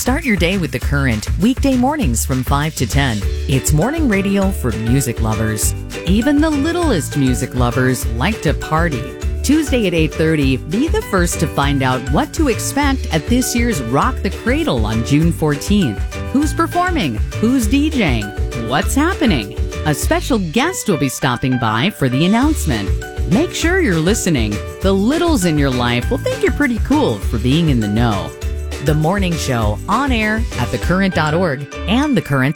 Start your day with The Current, weekday mornings from 5 to 10. It's morning radio for music lovers. Even the littlest music lovers like to party. Tuesday at 8:30, be the first to find out what to expect at this year's Rock the Cradle on June 14th. Who's performing? Who's DJing? What's happening? A special guest will be stopping by for the announcement. Make sure you're listening. The littles in your life will think you're pretty cool for being in the know. The Morning Show, on air at thecurrent.org and The Current